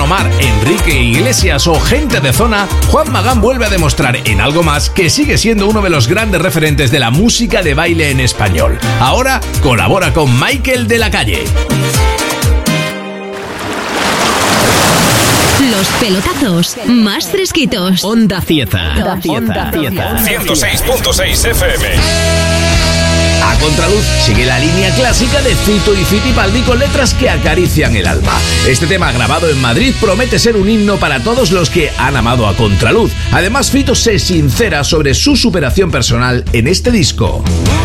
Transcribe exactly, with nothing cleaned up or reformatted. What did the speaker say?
Mar, Enrique Iglesias o Gente de Zona, Juan Magán vuelve a demostrar en Algo Más que sigue siendo uno de los grandes referentes de la música de baile en español. Ahora colabora con Michael de la Calle. Los pelotazos más fresquitos. Onda Cieza. Onda Cieza. ciento seis punto seis F M. A contraluz sigue la línea clásica de Fito y Fitipaldi con letras que acarician el alma. Este tema, grabado en Madrid, promete ser un himno para todos los que han amado a contraluz. Además, Fito se sincera sobre su superación personal en este disco.